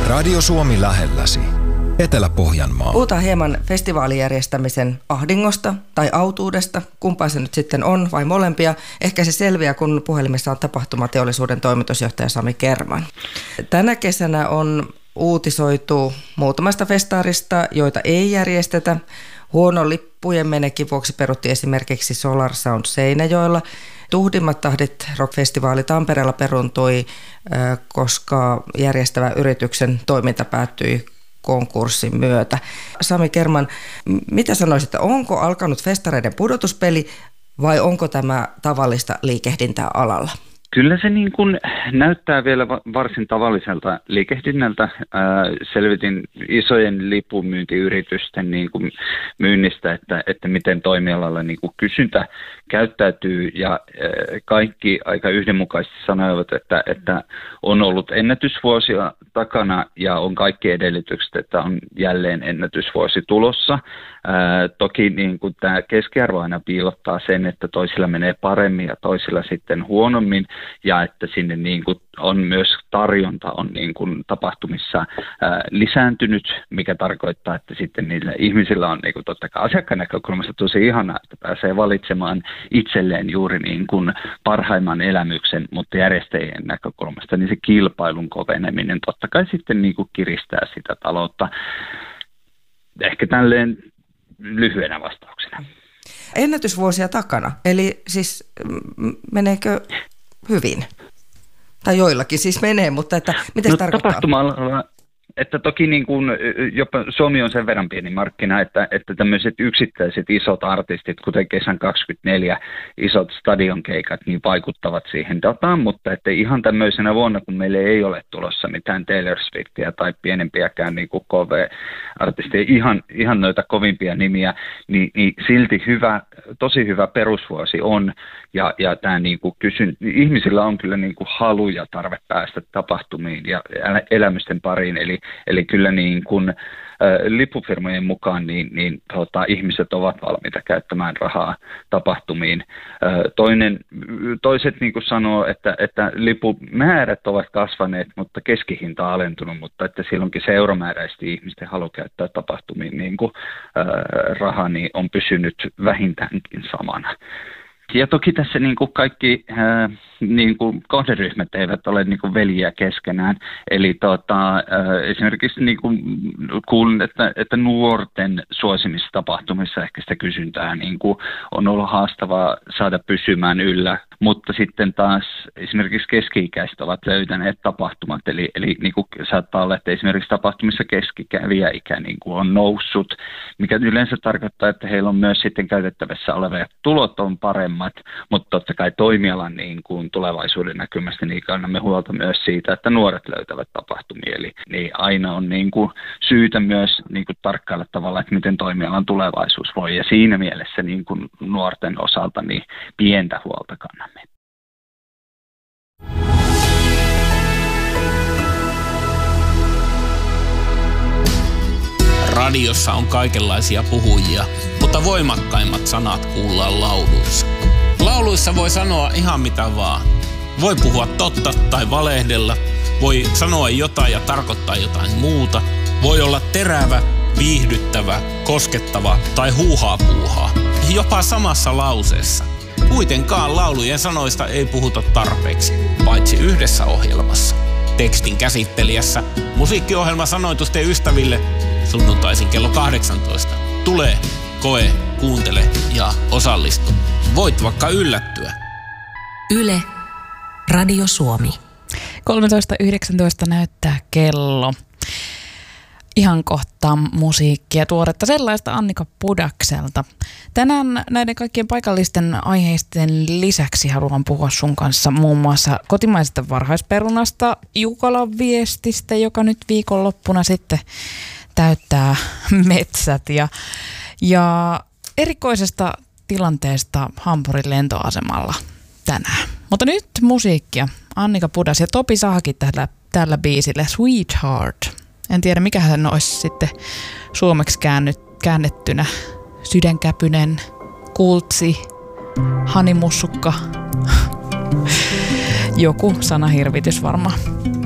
Radio Suomi lähelläsi. Etelä-Pohjanmaa. Puhutaan hieman festivaalijärjestämisen ahdingosta tai autuudesta. Kumpaa se nyt sitten on vai molempia? Ehkä se selviää, kun puhelimessa on tapahtumateollisuuden toimitusjohtaja Sami Kerman. Tänä kesänä on uutisoitu muutamasta festaarista, joita ei järjestetä. Huono lippujen menekin vuoksi perutti esimerkiksi Solar Sound Seinäjoella. Tuhdimmat tahdit rockfestivaali Tampereella peruntui, koska järjestävä yrityksen toiminta päättyi konkurssin myötä. Sami Kerman, mitä sanoisit, onko alkanut festareiden pudotuspeli vai onko tämä tavallista liikehdintää alalla? Kyllä se niin kuin näyttää vielä varsin tavalliselta liikehdinnältä. Selvitin isojen lipunmyyntiyritysten niin kuin myynnistä, että miten toimialalla niin kuin kysyntä käyttäytyy, ja kaikki aika yhdenmukaisesti sanoivat, että on ollut ennätysvuosia takana ja on kaikki edellytykset, että on jälleen ennätysvuosi tulossa. Toki niin kuin tämä keskiarvo aina piilottaa sen, että toisilla menee paremmin ja toisilla sitten huonommin, ja että sinne niin kuin on myös tarjonta on niin kuin tapahtumissa lisääntynyt, mikä tarkoittaa, että sitten niillä ihmisillä on niin kuin totta kai asiakkaan näkökulmasta tosi ihanaa, että pääsee valitsemaan itselleen juuri niin kuin parhaimman elämyksen, mutta järjestäjien näkökulmasta niin se kilpailun koveneminen totta kai sitten niin kuin kiristää sitä taloutta. Ehkä tälleen lyhyenä vastauksena. Ennätysvuosia takana, eli siis meneekö hyvin? Tai joillakin siis menee, mutta että mitä se tarkoittaa? Tapahtuma-alalla, että toki niin kuin, jopa Suomi on sen verran pieni markkina, että tämmöiset yksittäiset isot artistit, kuten kesän 24 isot stadionkeikat, niin vaikuttavat siihen dataan, mutta että ihan tämmöisenä vuonna, kun meille ei ole tulossa mitään Taylor Swiftia tai pienempiäkään niin kuin KV-artisteja, ihan noita kovimpia nimiä, niin silti tosi hyvä perusvuosi on, ja tämä niin kuin ihmisillä on kyllä niin kuin halu ja tarve päästä tapahtumiin ja elämysten pariin, eli kyllä niin kuin lippufirmojen mukaan niin ihmiset ovat valmiita käyttämään rahaa tapahtumiin. Toiset niin kuin sanoo, että lipumäärät ovat kasvaneet, mutta keskihinta on alentunut, mutta että silloinkin se euromääräisesti ihmisten halu käyttää tapahtumiin niin kuin rahaa niin on pysynyt vähintäänkin samana. Ja toki tässä niin kuin kaikki niin kuin kohderyhmät eivät ole niin kuin veljiä keskenään. Eli esimerkiksi niin kuin kuulin, että nuorten suosimissa tapahtumissa ehkä sitä kysyntää niin kuin on ollut haastavaa saada pysymään yllä. Mutta sitten taas esimerkiksi keski-ikäiset ovat löytäneet tapahtumat. Eli niin kuin saattaa olla, että esimerkiksi tapahtumissa keskikävijäikä niin kuin on noussut, mikä yleensä tarkoittaa, että heillä on myös sitten käytettävissä olevia tulot on paremmat, mutta totta kai toimialan niin kuin tulevaisuuden näkymästä niin kannamme huolta myös siitä, että nuoret löytävät tapahtumia. Eli niin aina on niin kuin syytä myös niin kuin tarkkailla tavalla, että miten toimialan tulevaisuus voi. Ja siinä mielessä niin kuin nuorten osalta niin pientä huolta kannamme. Radiossa on kaikenlaisia puhujia, mutta voimakkaimmat sanat kuullaan lauluissa. Lauluissa voi sanoa ihan mitä vaan. Voi puhua totta tai valehdella, voi sanoa jotain ja tarkoittaa jotain muuta. Voi olla terävä, viihdyttävä, koskettava tai huuhaa-puuhaa. Jopa samassa lauseessa. Kuitenkaan laulujen sanoista ei puhuta tarpeeksi, paitsi yhdessä ohjelmassa. Tekstin käsittelijässä musiikkiohjelma Sanoitusten ystäville sunnuntaisin kello 18. Tule, koe, kuuntele ja osallistu. Voit vaikka yllättyä. Yle, Radio Suomi. 13.19 näyttää kello. Ihan kohta musiikkia, tuoretta sellaista Annika Pudakselta. Tänään näiden kaikkien paikallisten aiheisten lisäksi haluan puhua sun kanssa muun muassa kotimaisesta varhaisperunasta, Jukolan viestistä, joka nyt viikonloppuna sitten täyttää metsät ja erikoisesta tilanteesta Hampurin lentoasemalla tänään. Mutta nyt musiikkia. Annika Pudas ja Topi Sahakin tällä biisillä Sweetheart. En tiedä, mikä hän olisi sitten suomeksi käännettynä. Sydänkäpynen, kultsi, hanimussukka. Joku sanahirvitys varmaan.